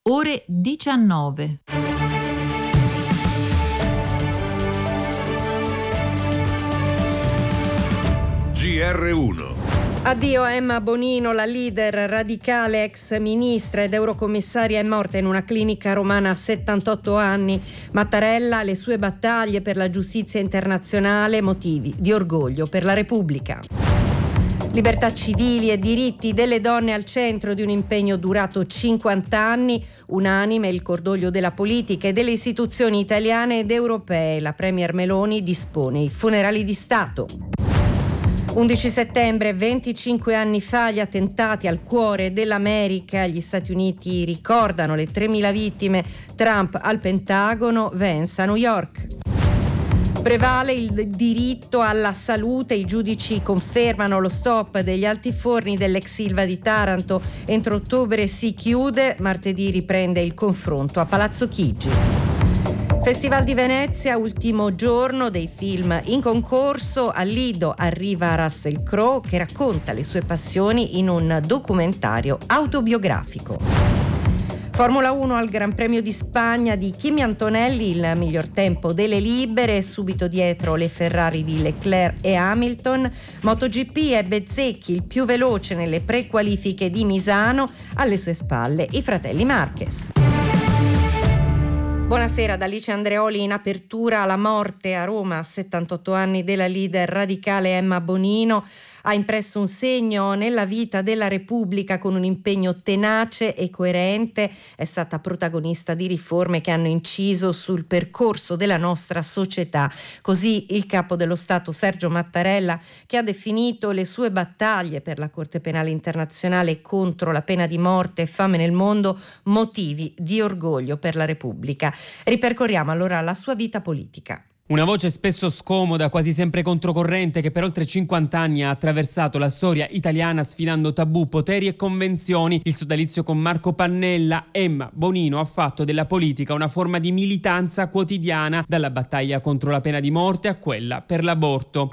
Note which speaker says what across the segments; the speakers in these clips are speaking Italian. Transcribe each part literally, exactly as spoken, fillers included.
Speaker 1: ore diciannove.
Speaker 2: G R uno.
Speaker 3: Addio a Emma Bonino, la leader radicale, ex ministra ed eurocommissaria, è morta in una clinica romana a settantotto anni. Mattarella, le sue battaglie per la giustizia internazionale, motivi di orgoglio per la Repubblica. Libertà civili e diritti delle donne al centro di un impegno durato cinquanta anni. Unanime il cordoglio della politica e delle istituzioni italiane ed europee. La premier Meloni dispone i funerali di Stato. undici settembre, venticinque anni fa, gli attentati al cuore dell'America. Gli Stati Uniti ricordano le tremila vittime. Trump al Pentagono, Vance a New York. Prevale il diritto alla salute. I giudici confermano lo stop degli altiforni dell'ex Ilva di Taranto. Entro ottobre si chiude. Martedì riprende il confronto a Palazzo Chigi. Festival di Venezia, ultimo giorno dei film in concorso. Al Lido arriva Russell Crowe, che racconta le sue passioni in un documentario autobiografico. Formula uno al Gran Premio di Spagna di Kimi Antonelli, il miglior tempo delle libere, subito dietro le Ferrari di Leclerc e Hamilton. MotoGP ebbe Zecchi, il più veloce nelle prequalifiche di Misano, alle sue spalle i fratelli Marquez. Buonasera, da Alice Andreoli. In apertura alla morte a Roma a settantotto anni della leader radicale Emma Bonino. Ha impresso un segno nella vita della Repubblica con un impegno tenace e coerente. È stata protagonista di riforme che hanno inciso sul percorso della nostra società. Così il capo dello Stato Sergio Mattarella, che ha definito le sue battaglie per la Corte Penale Internazionale contro la pena di morte e fame nel mondo motivi di orgoglio per la Repubblica. Ripercorriamo allora la sua vita politica.
Speaker 4: Una voce spesso scomoda, quasi sempre controcorrente, che per oltre cinquanta anni ha attraversato la storia italiana sfidando tabù, poteri e convenzioni. Il sodalizio con Marco Pannella. Emma Bonino ha fatto della politica una forma di militanza quotidiana, dalla battaglia contro la pena di morte a quella per l'aborto.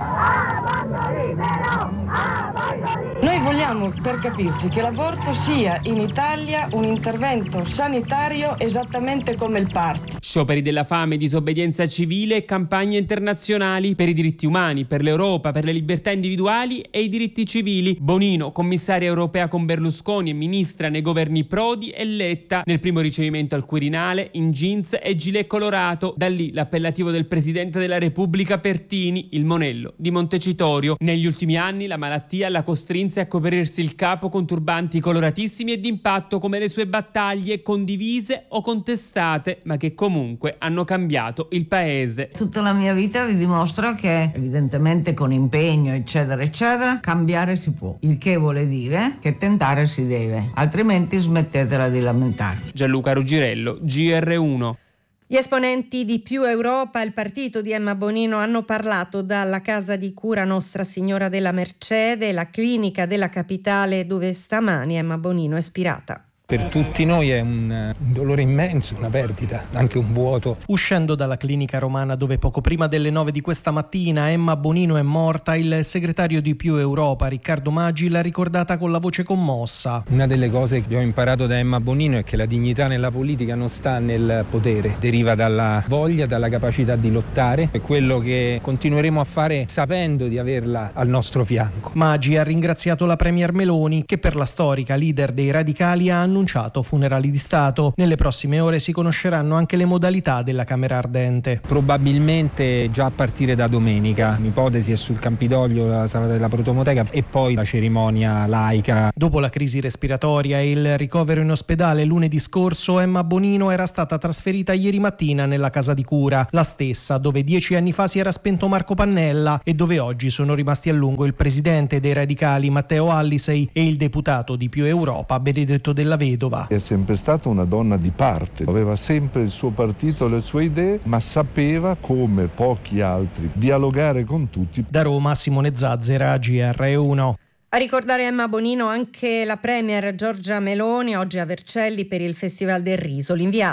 Speaker 5: Noi vogliamo, per capirci, che l'aborto sia in Italia un intervento sanitario esattamente come il parto.
Speaker 4: Scioperi della fame, disobbedienza civile e campagne internazionali per i diritti umani, per l'Europa, per le libertà individuali e i diritti civili. Bonino, commissaria europea con Berlusconi e ministra nei governi Prodi e Letta. Nel primo ricevimento al Quirinale, in jeans e gilet colorato. Da lì l'appellativo del Presidente della Repubblica Pertini, il monello di Montecitorio. Negli ultimi anni la malattia la costrinse a coprirsi il capo con turbanti coloratissimi e d'impatto, come le sue battaglie condivise o contestate, ma che comunque hanno cambiato il paese.
Speaker 6: Tutta la mia vita vi dimostra che, evidentemente con impegno eccetera eccetera, cambiare si può, il che vuole dire che tentare si deve, altrimenti smettetela di lamentarvi.
Speaker 4: Gianluca Rugirello, G R uno.
Speaker 3: Gli esponenti di Più Europa, il partito di Emma Bonino, hanno parlato dalla casa di cura Nostra Signora della Mercede, la clinica della capitale dove stamani Emma Bonino è spirata.
Speaker 7: Per tutti noi è un, un dolore immenso, una perdita, anche un vuoto.
Speaker 8: Uscendo dalla clinica romana dove poco prima delle nove di questa mattina Emma Bonino è morta, il segretario di Più Europa, Riccardo Maggi, l'ha ricordata con la voce commossa.
Speaker 7: Una delle cose che ho imparato da Emma Bonino è che la dignità nella politica non sta nel potere, deriva dalla voglia, dalla capacità di lottare. È quello che continueremo a fare sapendo di averla al nostro fianco.
Speaker 8: Maggi ha ringraziato la premier Meloni, che per la storica leader dei radicali ha annunciato funerali di Stato. Nelle prossime ore si conosceranno anche le modalità della Camera Ardente.
Speaker 7: Probabilmente già a partire da domenica. L'ipotesi è sul Campidoglio, la sala della Protomoteca, e poi la cerimonia laica.
Speaker 8: Dopo la crisi respiratoria e il ricovero in ospedale lunedì scorso, Emma Bonino era stata trasferita ieri mattina nella casa di cura, la stessa dove dieci anni fa si era spento Marco Pannella e dove oggi sono rimasti a lungo il presidente dei radicali Matteo Allisei e il deputato di Più Europa Benedetto Della Vedova.
Speaker 9: È sempre stata una donna di parte, aveva sempre il suo partito, le sue idee, ma sapeva, come pochi altri, dialogare con tutti.
Speaker 8: Da Roma, Simone Zazzera, G R uno.
Speaker 3: A ricordare Emma Bonino anche la premier Giorgia Meloni, oggi a Vercelli per il Festival del Riso, l'inviata.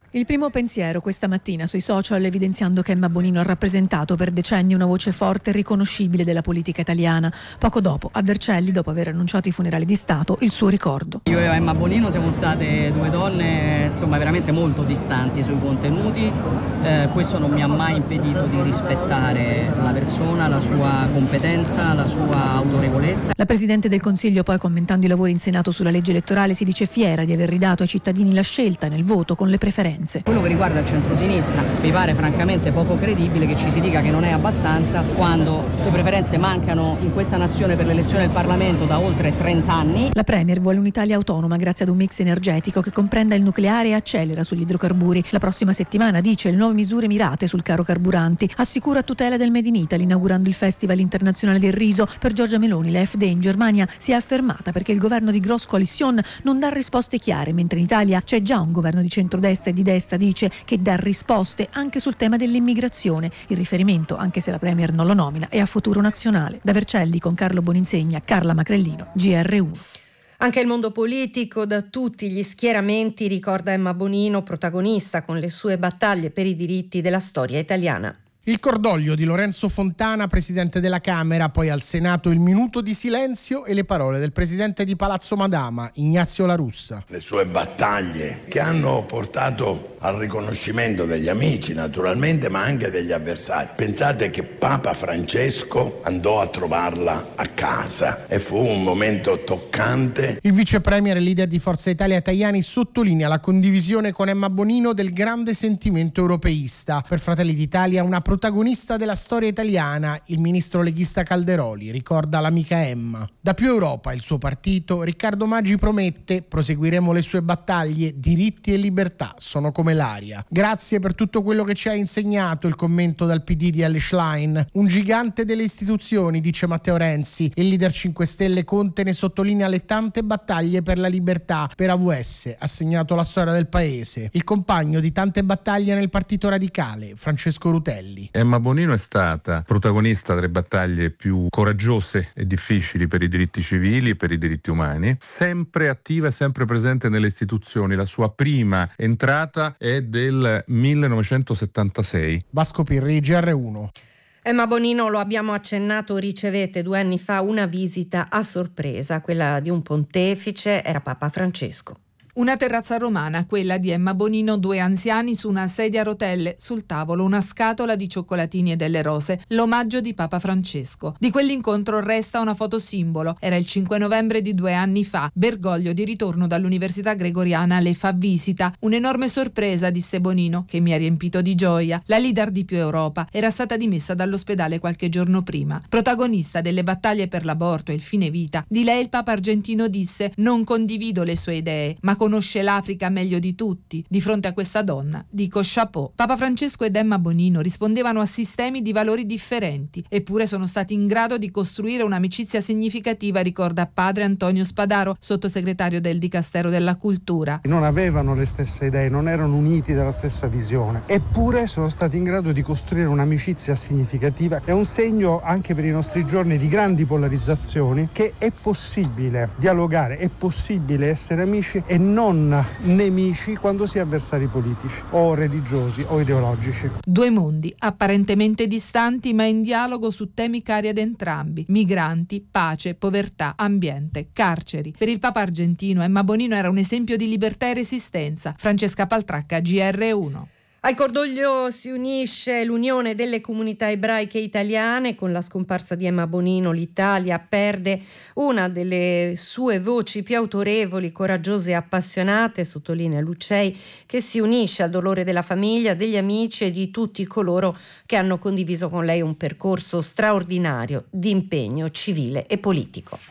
Speaker 10: Il primo pensiero questa mattina sui social, evidenziando che Emma Bonino ha rappresentato per decenni una voce forte e riconoscibile della politica italiana. Poco dopo, a Vercelli, dopo aver annunciato i funerali di Stato, il suo ricordo.
Speaker 11: Io e Emma Bonino siamo state due donne insomma veramente molto distanti sui contenuti, eh, questo non mi ha mai impedito di rispettare la persona, la sua competenza, la sua autorevolezza.
Speaker 10: La Presidente del Consiglio poi, commentando i lavori in Senato sulla legge elettorale, si dice fiera di aver ridato ai cittadini la scelta nel voto con le preferenze.
Speaker 11: Quello che riguarda il centrosinistra, mi pare francamente poco credibile che ci si dica che non è abbastanza quando le preferenze mancano in questa nazione per l'elezione del Parlamento da oltre trenta anni.
Speaker 10: La Premier vuole un'Italia autonoma grazie ad un mix energetico che comprenda il nucleare e accelera sugli idrocarburi. La prossima settimana, dice, le nuove misure mirate sul caro carburanti. Assicura a tutela del Made in Italy, inaugurando il Festival internazionale del riso. Per Giorgia Meloni la F D in Germania si è affermata perché il governo di Grosse Coalition non dà risposte chiare, mentre in Italia c'è già un governo di centrodestra e di destra, dice, che dà risposte anche sul tema dell'immigrazione. Il riferimento, anche se la Premier non lo nomina, è a Futuro Nazionale. Da Vercelli con Carlo Boninsegna, Carla Macrellino, G R uno.
Speaker 3: Anche il mondo politico, da tutti gli schieramenti, ricorda Emma Bonino, protagonista con le sue battaglie per i diritti della storia italiana.
Speaker 8: Il cordoglio di Lorenzo Fontana, presidente della Camera, poi al Senato il minuto di silenzio e le parole del presidente di Palazzo Madama, Ignazio La Russa.
Speaker 12: Le sue battaglie che hanno portato al riconoscimento degli amici naturalmente, ma anche degli avversari. Pensate che Papa Francesco andò a trovarla a casa e fu un momento toccante.
Speaker 8: Il vice premier e leader di Forza Italia Tajani sottolinea la condivisione con Emma Bonino del grande sentimento europeista. Per Fratelli d'Italia una protagonista della storia italiana, il ministro leghista Calderoli, ricorda l'amica Emma. Da Più Europa, il suo partito, Riccardo Maggi promette: proseguiremo le sue battaglie, diritti e libertà sono come l'aria. Grazie per tutto quello che ci ha insegnato, il commento dal P D di Elly Schlein. Un gigante delle istituzioni, dice Matteo Renzi. Il leader cinque Stelle Conte ne sottolinea le tante battaglie per la libertà. Per A V S ha segnato la storia del paese. Il compagno di tante battaglie nel partito radicale, Francesco Rutelli.
Speaker 13: Emma Bonino è stata protagonista delle battaglie più coraggiose e difficili per i diritti civili e per i diritti umani, sempre attiva e sempre presente nelle istituzioni. La sua prima entrata è del millenovecentosettantasei.
Speaker 8: Vasco Pirri, G R uno.
Speaker 3: Emma Bonino, lo abbiamo accennato, ricevette due anni fa una visita a sorpresa, quella di un pontefice, era Papa Francesco.
Speaker 14: Una terrazza romana, quella di Emma Bonino, due anziani su una sedia a rotelle, sul tavolo una scatola di cioccolatini e delle rose, l'omaggio di Papa Francesco. Di quell'incontro resta una foto simbolo. Era il cinque novembre di due anni fa. Bergoglio di ritorno dall'Università Gregoriana le fa visita. Un'enorme sorpresa, disse Bonino, che mi ha riempito di gioia. La leader di Più Europa era stata dimessa dall'ospedale qualche giorno prima. Protagonista delle battaglie per l'aborto e il fine vita, di lei il Papa argentino disse: non condivido le sue idee, ma conosce l'Africa meglio di tutti. Di fronte a questa donna dico chapeau. Papa Francesco ed Emma Bonino rispondevano a sistemi di valori differenti, eppure sono stati in grado di costruire un'amicizia significativa, ricorda padre Antonio Spadaro, sottosegretario del Dicastero della Cultura.
Speaker 15: Non avevano le stesse idee, non erano uniti dalla stessa visione, eppure sono stati in grado di costruire un'amicizia significativa. È un segno anche per i nostri giorni di grandi polarizzazioni che è possibile dialogare, è possibile essere amici e non nemici quando si è avversari politici o religiosi o ideologici.
Speaker 14: Due mondi apparentemente distanti ma in dialogo su temi cari ad entrambi: migranti, pace, povertà, ambiente, carceri. Per il Papa argentino Emma Bonino era un esempio di libertà e resistenza. Francesca Paltracca, G R uno.
Speaker 3: Al cordoglio si unisce l'Unione delle Comunità Ebraiche Italiane. Con la scomparsa di Emma Bonino l'Italia perde una delle sue voci più autorevoli, coraggiose e appassionate, sottolinea Lucei, che si unisce al dolore della famiglia, degli amici e di tutti coloro che hanno condiviso con lei un percorso straordinario di impegno civile e politico.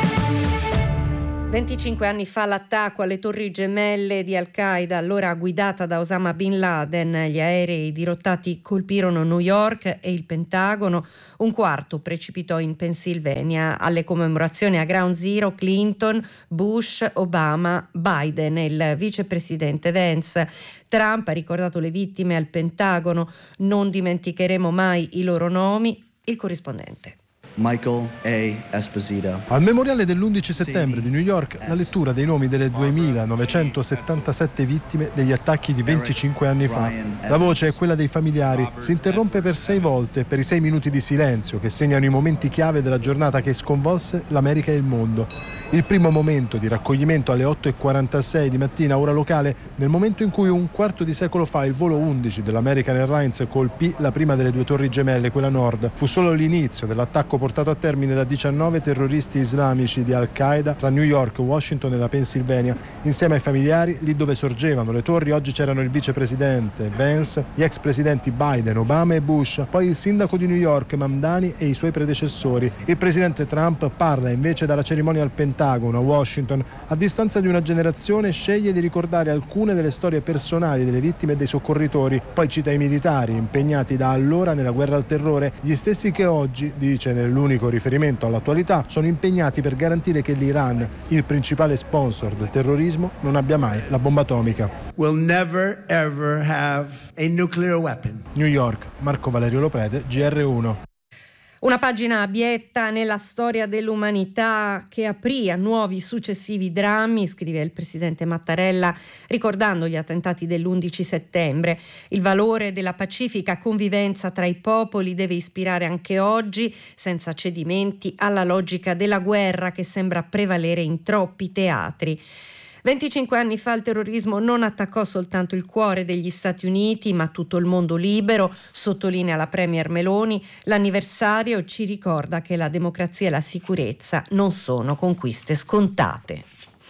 Speaker 3: venticinque anni fa l'attacco alle Torri Gemelle di Al-Qaeda, allora guidata da Osama Bin Laden. Gli aerei dirottati colpirono New York e il Pentagono. Un quarto precipitò in Pennsylvania. Alle commemorazioni a Ground Zero Clinton, Bush, Obama, Biden e il vicepresidente Vance. Trump ha ricordato le vittime al Pentagono. Non dimenticheremo mai i loro nomi. Il corrispondente.
Speaker 16: Michael A. Esposito.
Speaker 17: Al memoriale dell'undici settembre di New York, la lettura dei nomi delle duemilanovecentosettantasette vittime degli attacchi di venticinque anni fa. La voce è quella dei familiari. Si interrompe per sei volte per i sei minuti di silenzio che segnano i momenti chiave della giornata che sconvolse l'America e il mondo. Il primo momento di raccoglimento alle otto e quarantasei di mattina, ora locale, nel momento in cui un quarto di secolo fa il volo undici dell'American Airlines colpì la prima delle due torri gemelle, quella nord. Fu solo l'inizio dell'attacco portato a termine da diciannove terroristi islamici di Al-Qaeda tra New York, Washington e la Pennsylvania. Insieme ai familiari, lì dove sorgevano le torri, oggi c'erano il vicepresidente Vance, gli ex presidenti Biden, Obama e Bush, poi il sindaco di New York Mamdani e i suoi predecessori. Il presidente Trump parla invece dalla cerimonia al Pentagono a Washington. A distanza di una generazione sceglie di ricordare alcune delle storie personali delle vittime e dei soccorritori, poi cita i militari impegnati da allora nella guerra al terrore, gli stessi che oggi, dice nell'unico riferimento all'attualità, sono impegnati per garantire che l'Iran, il principale sponsor del terrorismo, non abbia mai la bomba atomica.
Speaker 18: We'll never ever have a nuclear weapon.
Speaker 17: New York, Marco Valerio Loprete, G R uno.
Speaker 3: Una pagina abietta nella storia dell'umanità che aprì a nuovi successivi drammi, scrive il presidente Mattarella, ricordando gli attentati dell'undici settembre. Il valore della pacifica convivenza tra i popoli deve ispirare anche oggi, senza cedimenti alla logica della guerra che sembra prevalere in troppi teatri. venticinque anni fa il terrorismo non attaccò soltanto il cuore degli Stati Uniti, ma tutto il mondo libero, sottolinea la premier Meloni. L'anniversario ci ricorda che la democrazia e la sicurezza non sono conquiste scontate.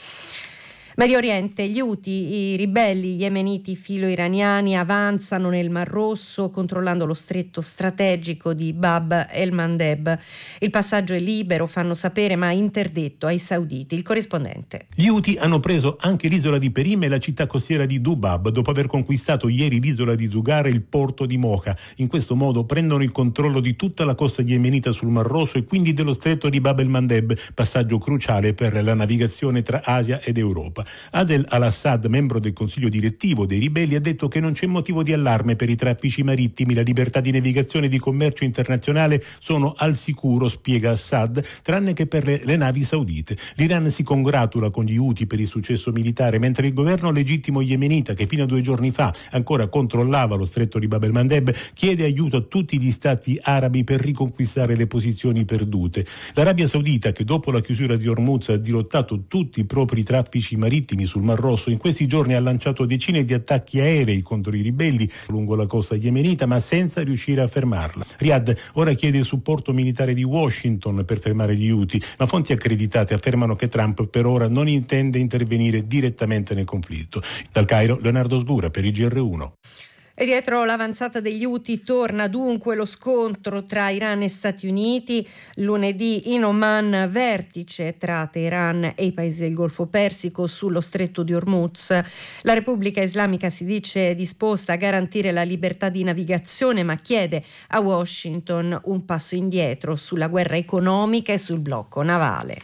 Speaker 3: Medio Oriente, gli Houthi, i ribelli yemeniti filo-iraniani, avanzano nel Mar Rosso controllando lo stretto strategico di Bab el-Mandeb. Il passaggio è libero, fanno sapere, ma interdetto ai sauditi. Il corrispondente.
Speaker 19: Gli Houthi hanno preso anche l'isola di Perim e la città costiera di Dubab, dopo aver conquistato ieri l'isola di Zugar e il porto di Mocha. In questo modo prendono il controllo di tutta la costa yemenita sul Mar Rosso e quindi dello stretto di Bab el-Mandeb, passaggio cruciale per la navigazione tra Asia ed Europa. Adel al-Assad, membro del consiglio direttivo dei ribelli, ha detto che non c'è motivo di allarme per i traffici marittimi, la libertà di navigazione e di commercio internazionale sono al sicuro, spiega Assad, tranne che per le, le navi saudite. L'Iran si congratula con gli Houthi per il successo militare, mentre il governo legittimo yemenita, che fino a due giorni fa ancora controllava lo stretto di Bab el-Mandeb, chiede aiuto a tutti gli stati arabi per riconquistare le posizioni perdute. L'Arabia Saudita, che dopo la chiusura di Hormuz ha dirottato tutti i propri traffici marittimi sul Mar Rosso, in questi giorni ha lanciato decine di attacchi aerei contro i ribelli lungo la costa yemenita, ma senza riuscire a fermarla. Riyadh ora chiede il supporto militare di Washington per fermare gli Houthi, ma fonti accreditate affermano che Trump per ora non intende intervenire direttamente nel conflitto. Dal Cairo, Leonardo Sgura per il G R uno.
Speaker 3: E dietro l'avanzata degli Houthi torna dunque lo scontro tra Iran e Stati Uniti. Lunedì in Oman, vertice tra Teheran e i paesi del Golfo Persico sullo stretto di Hormuz. La Repubblica Islamica si dice disposta a garantire la libertà di navigazione, ma chiede a Washington un passo indietro sulla guerra economica e sul blocco navale.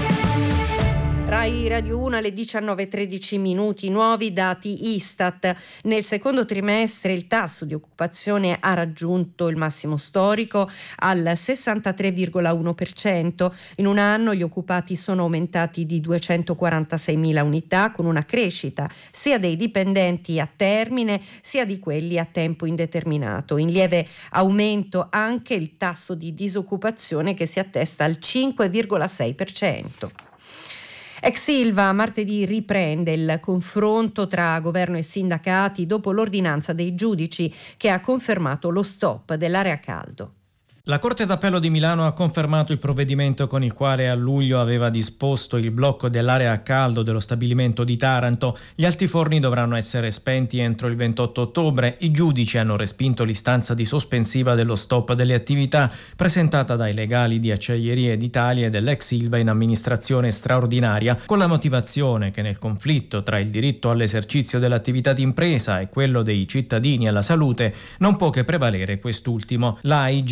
Speaker 3: Rai Radio uno alle diciannove e tredici minuti, nuovi dati Istat. Nel secondo trimestre il tasso di occupazione ha raggiunto il massimo storico al sessantatré virgola uno per cento. In un anno gli occupati sono aumentati di duecentoquarantaseimila unità, con una crescita sia dei dipendenti a termine sia di quelli a tempo indeterminato. In lieve aumento anche il tasso di disoccupazione, che si attesta al cinque virgola sei per cento. Ex Ilva martedì riprende il confronto tra governo e sindacati dopo l'ordinanza dei giudici che ha confermato lo stop dell'area caldo.
Speaker 20: La Corte d'Appello di Milano ha confermato il provvedimento con il quale a luglio aveva disposto il blocco dell'area a caldo dello stabilimento di Taranto. Gli altiforni dovranno essere spenti entro il ventotto ottobre. I giudici hanno respinto l'istanza di sospensiva dello stop delle attività presentata dai legali di Acciaierie d'Italia e dell'ex Ilva in amministrazione straordinaria, con la motivazione che nel conflitto tra il diritto all'esercizio dell'attività d'impresa e quello dei cittadini alla salute non può che prevalere quest'ultimo. L'A I G, la società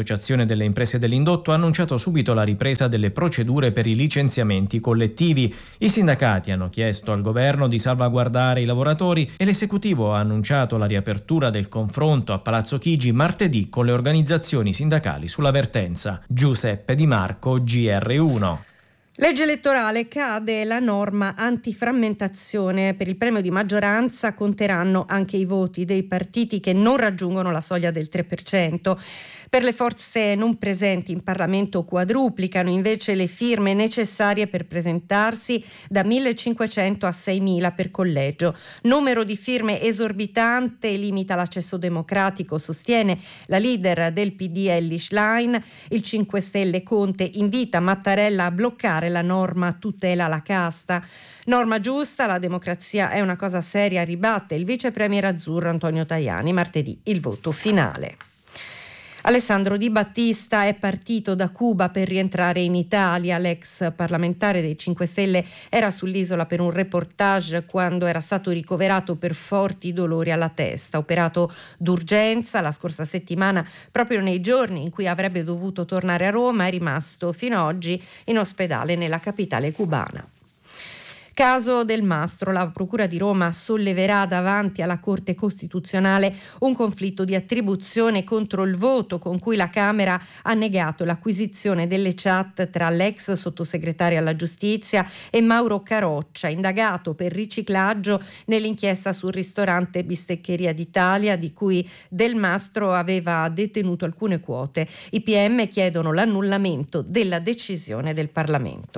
Speaker 20: l'Associazione delle imprese dell'indotto ha annunciato subito la ripresa delle procedure per i licenziamenti collettivi. I sindacati hanno chiesto al governo di salvaguardare i lavoratori e l'esecutivo ha annunciato la riapertura del confronto a Palazzo Chigi martedì con le organizzazioni sindacali sulla vertenza. Giuseppe Di Marco, G R uno.
Speaker 3: Legge elettorale, cade la norma antiframmentazione. Per il premio di maggioranza conteranno anche i voti dei partiti che non raggiungono la soglia del tre per cento. Per le forze non presenti in Parlamento quadruplicano invece le firme necessarie per presentarsi da millecinquecento a seimila per collegio. Numero di firme esorbitante limita l'accesso democratico, sostiene la leader del P D Elly Schlein. Il cinque Stelle Conte invita Mattarella a bloccare la norma tutela la casta. Norma giusta, la democrazia è una cosa seria, ribatte il vice premier azzurro Antonio Tajani. Martedì il voto finale. Alessandro Di Battista è partito da Cuba per rientrare in Italia. L'ex parlamentare dei cinque Stelle era sull'isola per un reportage quando era stato ricoverato per forti dolori alla testa. Operato d'urgenza la scorsa settimana, proprio nei giorni in cui avrebbe dovuto tornare a Roma, è rimasto fino ad oggi in ospedale nella capitale cubana. Caso Del Mastro, la Procura di Roma solleverà davanti alla Corte Costituzionale un conflitto di attribuzione contro il voto con cui la Camera ha negato l'acquisizione delle chat tra l'ex sottosegretario alla Giustizia e Mauro Caroccia, indagato per riciclaggio nell'inchiesta sul ristorante Bisteccheria d'Italia di cui Del Mastro aveva detenuto alcune quote. I P M chiedono l'annullamento della decisione del Parlamento.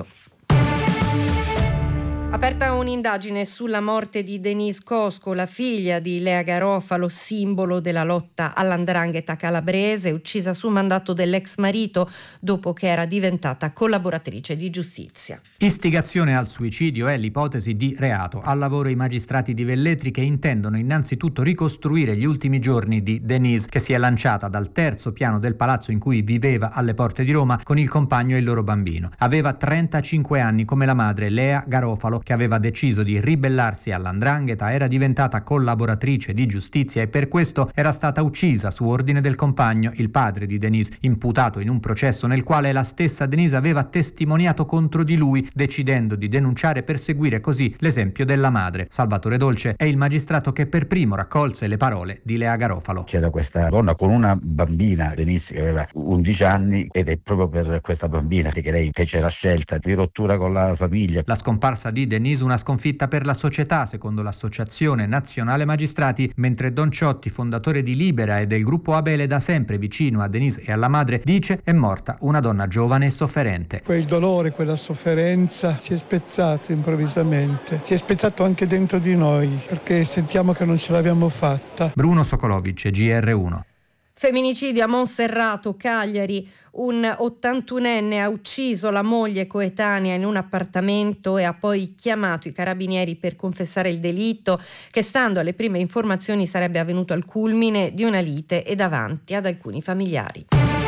Speaker 3: Aperta un'indagine sulla morte di Denise Cosco, la figlia di Lea Garofalo, simbolo della lotta all'andrangheta calabrese, uccisa su mandato dell'ex marito dopo che era diventata collaboratrice di giustizia.
Speaker 21: Istigazione al suicidio è l'ipotesi di reato. Al lavoro i magistrati di Velletri che intendono innanzitutto ricostruire gli ultimi giorni di Denise, che si è lanciata dal terzo piano del palazzo in cui viveva alle porte di Roma con il compagno e il loro bambino. Aveva trentacinque anni come la madre Lea Garofalo, che aveva deciso di ribellarsi all'andrangheta, era diventata collaboratrice di giustizia e per questo era stata uccisa su ordine del compagno, il padre di Denise, imputato in un processo nel quale la stessa Denise aveva testimoniato contro di lui, decidendo di denunciare per seguire così l'esempio della madre. Salvatore Dolce è il magistrato che per primo raccolse le parole di Lea Garofalo.
Speaker 22: C'era questa donna con una bambina, Denise, che aveva undici anni, ed è proprio per questa bambina che lei fece la scelta di rottura con la famiglia.
Speaker 21: La scomparsa di Denise una sconfitta per la società, secondo l'Associazione Nazionale Magistrati, mentre Don Ciotti, fondatore di Libera e del gruppo Abele, da sempre vicino a Denise e alla madre, dice: è morta una donna giovane e sofferente.
Speaker 23: Quel dolore, quella sofferenza si è spezzato improvvisamente, si è spezzato anche dentro di noi perché sentiamo che non ce l'abbiamo fatta.
Speaker 21: Bruno Sokolovic, G R uno.
Speaker 3: Femminicidio a Monserrato, Cagliari. Un ottantunenne ha ucciso la moglie coetanea in un appartamento e ha poi chiamato i carabinieri per confessare il delitto, che stando alle prime informazioni sarebbe avvenuto al culmine di una lite e davanti ad alcuni familiari.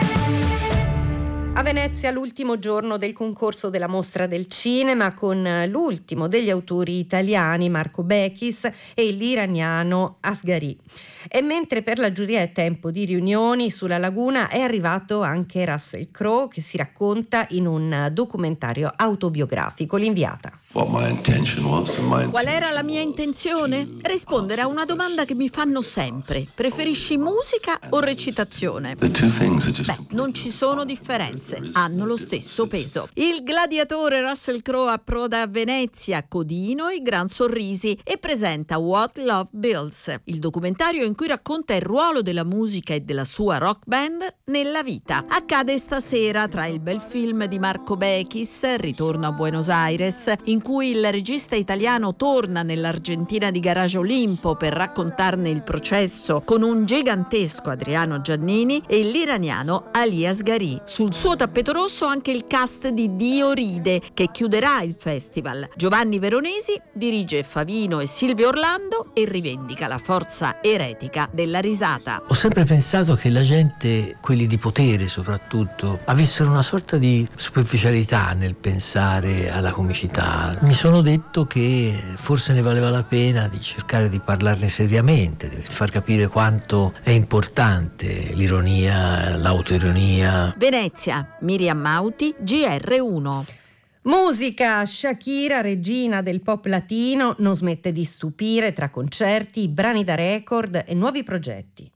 Speaker 3: A Venezia l'ultimo giorno del concorso della Mostra del Cinema con l'ultimo degli autori italiani, Marco Bechis, e l'iraniano Asghari. E mentre per la giuria è tempo di riunioni, sulla laguna è arrivato anche Russell Crowe, che si racconta in un documentario autobiografico. L'inviata.
Speaker 24: Qual era la mia intenzione? Rispondere a una domanda che mi fanno sempre. Preferisci musica o recitazione? Beh, non ci sono differenze, hanno lo stesso peso. Il gladiatore Russell Crowe approda a Venezia, Codino e Gran Sorrisi e presenta What Love Builds, il documentario in cui racconta il ruolo della musica e della sua rock band nella vita. Accade stasera tra il bel film di Marco Bechis, Ritorno a Buenos Aires, in cui il regista italiano torna nell'Argentina di Garage Olimpo per raccontarne il processo con un gigantesco Adriano Giannini, e l'iraniano Ali Asghari. Sul suo tappeto rosso anche il cast di Dioride, che chiuderà il festival. Giovanni Veronesi dirige Favino e Silvio Orlando e rivendica la forza eretica della risata.
Speaker 1: Ho sempre pensato che la gente, quelli di potere soprattutto, avessero una sorta di superficialità nel pensare alla comicità. Mi sono detto che forse ne valeva la pena di cercare di parlarne seriamente, di far capire quanto è importante l'ironia, l'autoironia.
Speaker 24: Venezia, Miriam Mauti, G R uno.
Speaker 3: Musica, Shakira, regina del pop latino, non smette di stupire tra concerti, brani da record e nuovi progetti.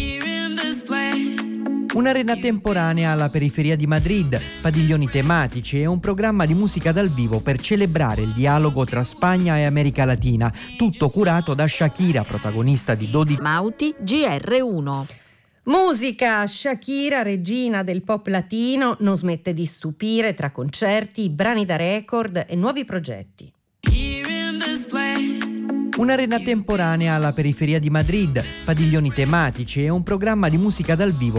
Speaker 2: Un'arena temporanea alla periferia di Madrid, padiglioni tematici e un programma di musica dal vivo per celebrare il dialogo tra Spagna e America Latina, tutto curato da Shakira, protagonista di dodici
Speaker 24: Mauti, G R uno.
Speaker 3: Musica, Shakira, regina del pop latino, non smette di stupire tra concerti, brani da record e nuovi progetti.
Speaker 2: Un'arena temporanea alla periferia di Madrid, padiglioni tematici e un programma di musica dal vivo